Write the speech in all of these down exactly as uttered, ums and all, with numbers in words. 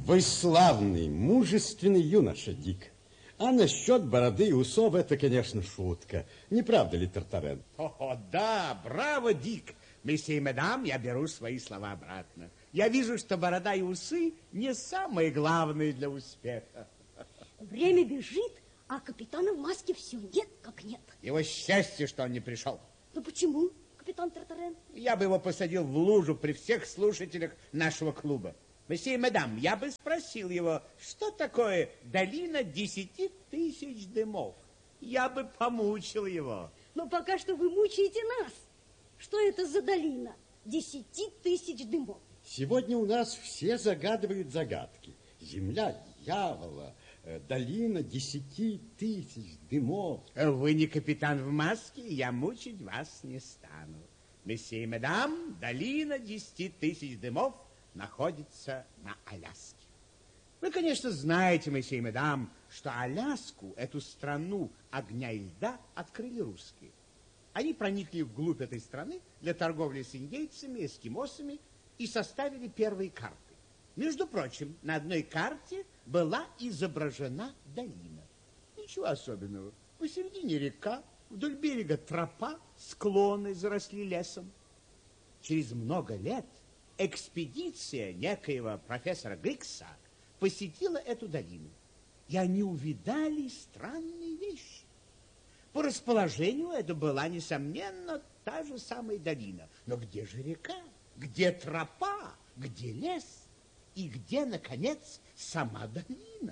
Вы славный, мужественный юноша, Дик. А насчет бороды и усов, это, конечно, шутка. Не правда ли, Тартарен? О, да, браво, Дик. Месье и мадам, я беру свои слова обратно. Я вижу, что борода и усы не самые главные для успеха. Время бежит, а капитана в маске все нет как нет. Его счастье, что он не пришел. Ну почему, капитан Тартарен? Я бы его посадил в лужу при всех слушателях нашего клуба. Месье и мадам, я бы спросил его, что такое долина десяти тысяч дымов. Я бы помучил его. Но пока что вы мучаете нас. Что это за долина десяти тысяч дымов? Сегодня у нас все загадывают загадки. Земля дьявола, долина десяти тысяч дымов. Вы не капитан в маске, я мучить вас не стану. Месье и мадам, долина десяти тысяч дымов находится на Аляске. Вы, конечно, знаете, месье и мадам, что Аляску, эту страну огня и льда, открыли русские. Они проникли вглубь этой страны для торговли с индейцами, эскимосами и составили первые карты. Между прочим, на одной карте была изображена долина. Ничего особенного. Посередине река, вдоль берега тропа, склоны заросли лесом. Через много лет экспедиция некоего профессора Грикса посетила эту долину, и они увидали странные вещи. По расположению это была, несомненно, та же самая долина. Но где же река? Где тропа? Где лес? И где, наконец, сама долина?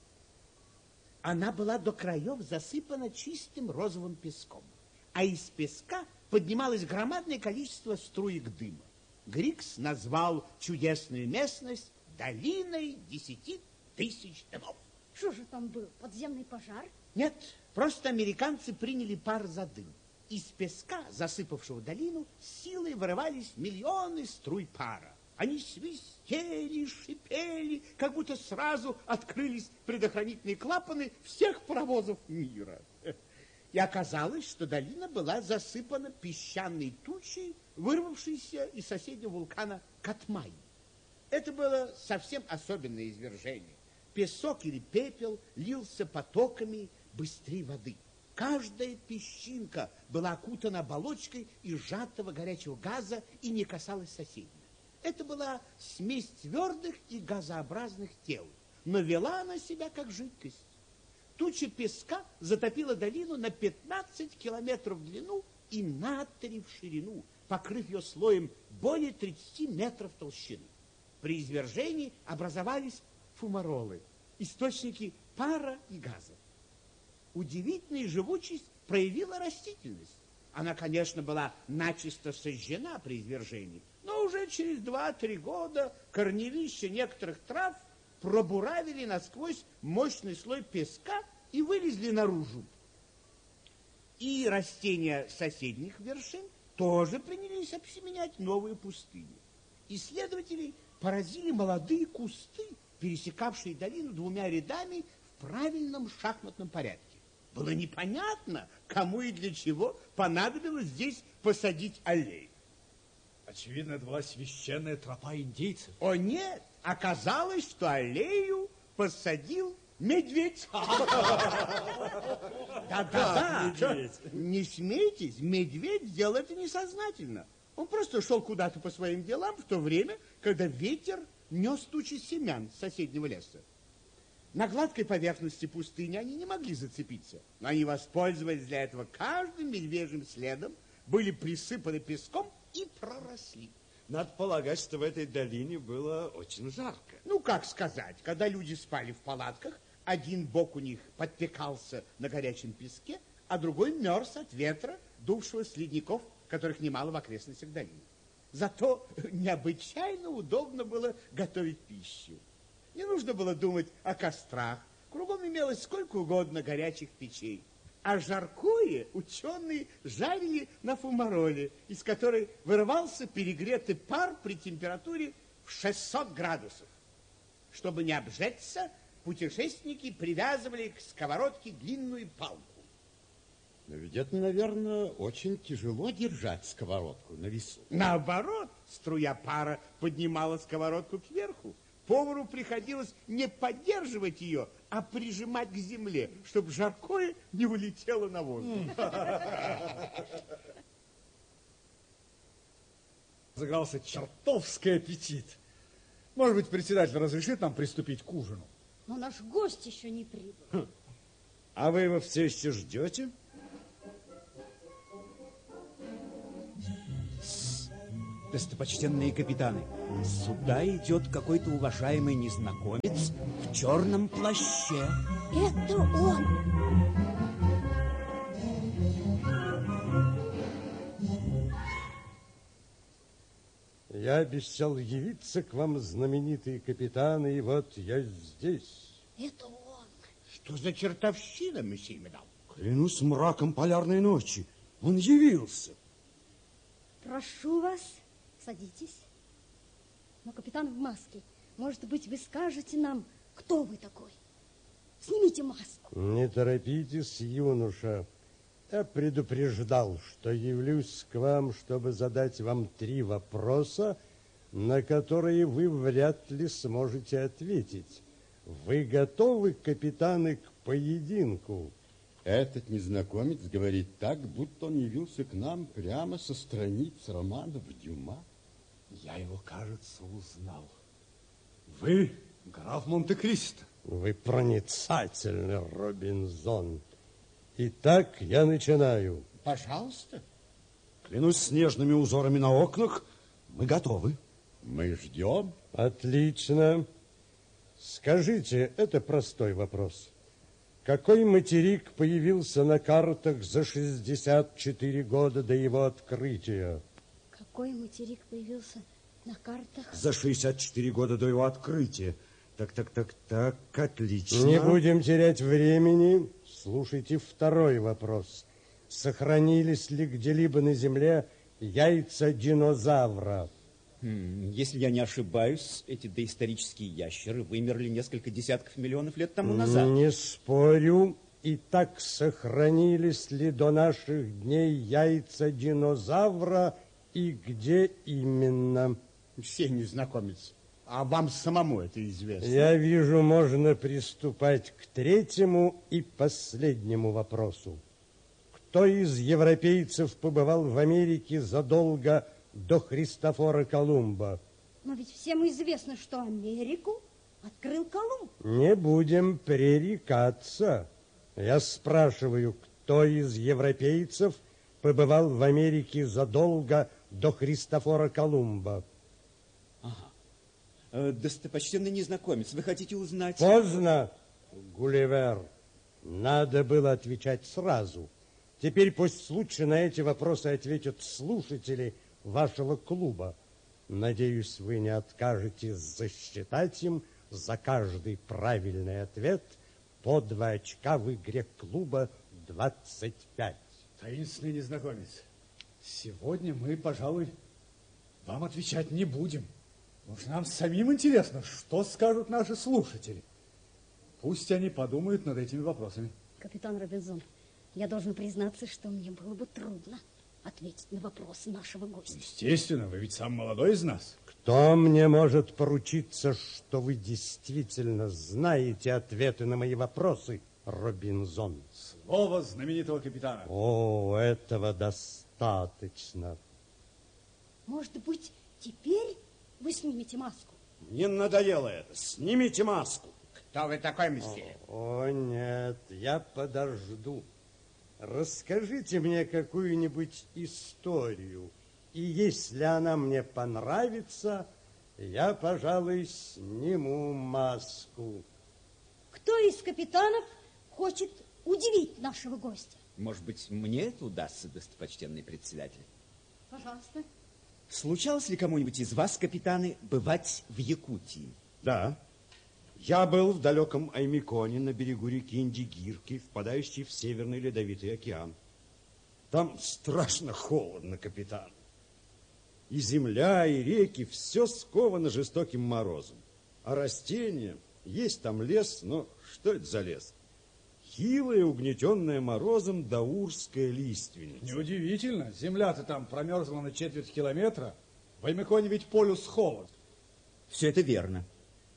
Она была до краев засыпана чистым розовым песком, а из песка поднималось громадное количество струек дыма. Грикс назвал чудесную местность долиной десяти тысяч дымов. Что же там был? Подземный пожар? Нет, просто американцы приняли пар за дым. Из песка, засыпавшего долину, силой вырывались миллионы струй пара. Они свистели, шипели, как будто сразу открылись предохранительные клапаны всех паровозов мира. И оказалось, что долина была засыпана песчаной тучей, вырвавшейся из соседнего вулкана Катмай. Это было совсем особенное извержение. Песок или пепел лился потоками быстрее воды. Каждая песчинка была окутана оболочкой из сжатого горячего газа и не касалась соседней. Это была смесь твердых и газообразных тел, но вела она себя как жидкость. Туча песка затопила долину на пятнадцать километров в длину и на три в ширину, покрыв ее слоем более тридцати метров толщины. При извержении образовались фумаролы, источники пара и газа. Удивительная живучесть проявила растительность. Она, конечно, была начисто сожжена при извержении, но уже через два-три года корневища некоторых трав пробуравили насквозь мощный слой песка и вылезли наружу. И растения соседних вершин тоже принялись обсеменять новые пустыни. Исследователей поразили молодые кусты, пересекавшие долину двумя рядами в правильном шахматном порядке. Было непонятно, кому и для чего понадобилось здесь посадить аллею. Очевидно, это была священная тропа индейцев. О нет, оказалось, что аллею посадил медведь. Да-да-да. Не смейтесь, медведь сделал это несознательно. Он просто шел куда-то по своим делам в то время, когда ветер нес тучи семян с соседнего леса. На гладкой поверхности пустыни они не могли зацепиться, но они воспользовались для этого каждым медвежьим следом, были присыпаны песком и проросли. Надо полагать, что в этой долине было очень жарко. Ну, как сказать, когда люди спали в палатках, один бок у них подпекался на горячем песке, а другой мерз от ветра, дувшего с ледников, которых немало в окрестностях долины. Зато необычайно удобно было готовить пищу. Не нужно было думать о кострах. Кругом имелось сколько угодно горячих печей. А жаркое ученые жарили на фумароле, из которой вырывался перегретый пар при температуре в шестьсот градусов. Чтобы не обжечься, путешественники привязывали к сковородке длинную палку. Но ведь это, наверное, очень тяжело держать сковородку на весу. Наоборот, струя пара поднимала сковородку кверху. Повару приходилось не поддерживать ее, а прижимать к земле, чтобы жаркое не улетело на воздух. Загрался чертовский аппетит. Может быть, председатель разрешит нам приступить к ужину? Но наш гость еще не прибыл. А вы его все еще ждете? Достопочтенные капитаны, сюда идет какой-то уважаемый незнакомец в черном плаще. Это он! Я обещал явиться к вам, знаменитые капитаны, и вот я здесь. Это он! Что за чертовщина, месье Медал? Клянусь мраком полярной ночи, он явился. Прошу вас, садитесь. Но капитан в маске. Может быть, вы скажете нам, кто вы такой? Снимите маску. Не торопитесь, юноша. Я предупреждал, что явлюсь к вам, чтобы задать вам три вопроса, на которые вы вряд ли сможете ответить. Вы готовы, капитаны, к поединку? Этот незнакомец говорит так, будто он явился к нам прямо со страниц романов Дюма. Я его, кажется, узнал. Вы граф Монте-Кристо. Вы проницательный, Робинзон. Итак, я начинаю. Пожалуйста. Клянусь снежными узорами на окнах, мы готовы. Мы ждем. Отлично. Скажите, это простой вопрос. Какой материк появился на картах за шестьдесят четыре года до его открытия? Какой материк появился на картах? За шестьдесят четыре года до его открытия. Так, так, так, так, отлично. Не будем терять времени. Слушайте второй вопрос. Сохранились ли где-либо на Земле яйца динозавра? Если я не ошибаюсь, эти доисторические ящеры вымерли несколько десятков миллионов лет тому назад. Не спорю. Итак, сохранились ли до наших дней яйца динозавра и где именно? Все незнакомец. А вам самому это известно? Я вижу, можно приступать к третьему и последнему вопросу. Кто из европейцев побывал в Америке задолго до Христофора Колумба? Но ведь всем известно, что Америку открыл Колумб. Не будем пререкаться. Я спрашиваю, кто из европейцев побывал в Америке задолго до Христофора Колумба? Ага. Достопочтенный незнакомец, вы хотите узнать... Поздно, Гулливер. Надо было отвечать сразу. Теперь пусть лучше на эти вопросы ответят слушатели вашего клуба. Надеюсь, вы не откажетесь засчитать им за каждый правильный ответ по два очка в игре клуба двадцать пять. Таинственный незнакомец, сегодня мы, пожалуй, вам отвечать не будем. Уж нам самим интересно, что скажут наши слушатели. Пусть они подумают над этими вопросами. Капитан Робинзон, я должен признаться, что мне было бы трудно ответить на вопросы нашего гостя. Естественно, вы ведь самый молодой из нас. Кто мне может поручиться, что вы действительно знаете ответы на мои вопросы, Робинзон? Слово знаменитого капитана. О, этого достаточно. Может быть, теперь вы снимете маску? Мне надоело это. Снимите маску. Кто вы такой, месье? О, нет, я подожду. Расскажите мне какую-нибудь историю, и если она мне понравится, я, пожалуй, сниму маску. Кто из капитанов хочет удивить нашего гостя? Может быть, мне это удастся, достопочтенный председатель? Пожалуйста. Случалось ли кому-нибудь из вас, капитаны, бывать в Якутии? Да. Я был в далеком Аймиконе на берегу реки Индигирки, впадающей в Северный Ледовитый океан. Там страшно холодно, капитан. И земля, и реки, все сковано жестоким морозом. А растения, есть там лес, но что это за лес? Хилая, угнетенная морозом даурская лиственница. Неудивительно. Земля-то там промерзла на четверть километра. В Аймиконе ведь полюс холод. Все это верно.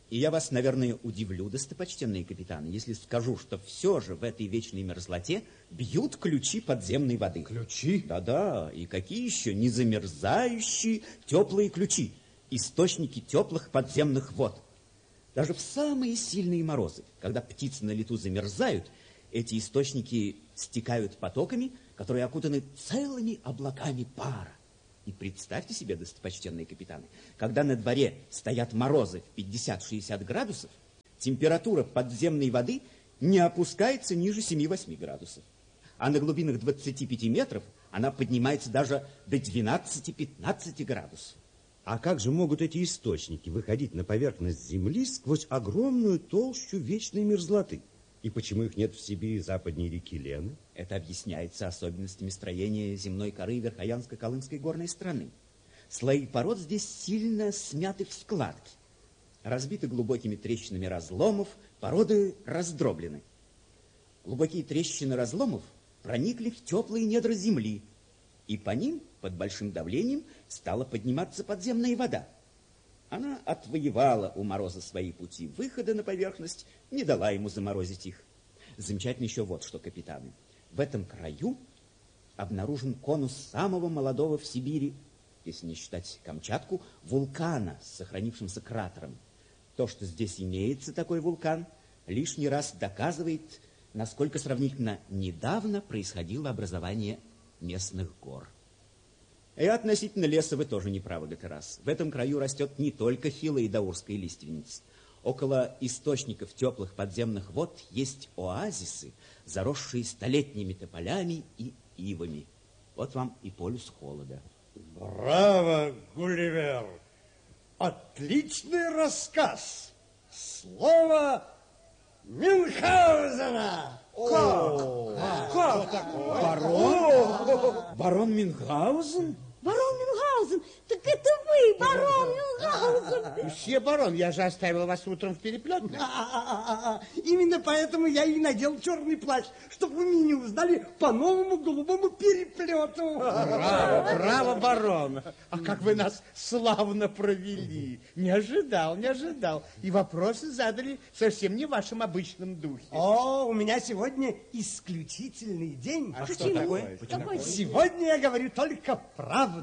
И я вас, наверное, удивлю, достопочтенные капитаны, если скажу, что все же в этой вечной мерзлоте бьют ключи подземной воды. Ключи? Да-да, и какие еще незамерзающие теплые ключи, источники теплых подземных вод. Даже в самые сильные морозы, когда птицы на лету замерзают, эти источники стекают потоками, которые окутаны целыми облаками пара. И представьте себе, достопочтенные капитаны, когда на дворе стоят морозы в пятьдесят-шестьдесят градусов, температура подземной воды не опускается ниже семи-восьми градусов. А на глубинах двадцати пяти метров она поднимается даже до двенадцати-пятнадцати градусов. А как же могут эти источники выходить на поверхность Земли сквозь огромную толщу вечной мерзлоты? И почему их нет в Сибири западней реки Лены? Это объясняется особенностями строения земной коры Верхоянско-Колымской горной страны. Слои пород здесь сильно смяты в складки. Разбиты глубокими трещинами разломов, породы раздроблены. Глубокие трещины разломов проникли в теплые недра земли, и по ним под большим давлением стала подниматься подземная вода. Она отвоевала у мороза свои пути выхода на поверхность, не дала ему заморозить их. Замечательно еще вот что, капитаны. В этом краю обнаружен конус самого молодого в Сибири, если не считать Камчатку, вулкана с сохранившимся кратером. То, что здесь имеется такой вулкан, лишний раз доказывает, насколько сравнительно недавно происходило образование местных гор. И относительно леса вы тоже не правы, Гатерас. В этом краю растет не только хилая и даурская лиственница. Около источников теплых подземных вод есть оазисы, заросшие столетними тополями и ивами. Вот вам и полюс холода. Браво, Гулливер! Отличный рассказ! Слово Мюнхгаузена! Как? Как такое? Барон? Барон Мюнхгаузен? Барон Мюнхгаузен, так это вы, барон Мюнхгаузен. Мсье барон, я же оставил вас утром в переплетной. А, а, а, а. Именно поэтому я и надел черный плащ, чтобы вы меня не узнали по новому голубому переплету. Браво, браво, барон. А как вы нас славно провели. Не ожидал, не ожидал. И вопросы задали совсем не в вашем обычном духе. О, у меня сегодня исключительный день. А что такое? Какой? Сегодня я говорю только правду.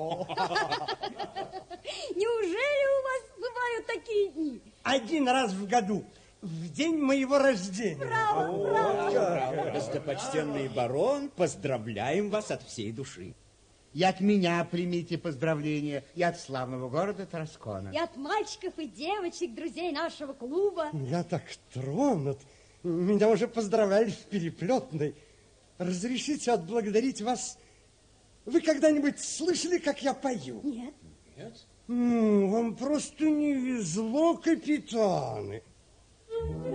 Неужели у вас бывают такие дни? Один раз в году, в день моего рождения. Браво, браво. Достопочтенный барон, поздравляем вас от всей души. И от меня примите поздравления, и от славного города Траскона. И от мальчиков и девочек, друзей нашего клуба. Я так тронут. Меня уже поздравляли в переплетной. Разрешите отблагодарить вас. Вы когда-нибудь слышали, как я пою? Нет. Нет? Ну, вам просто не везло, капитаны.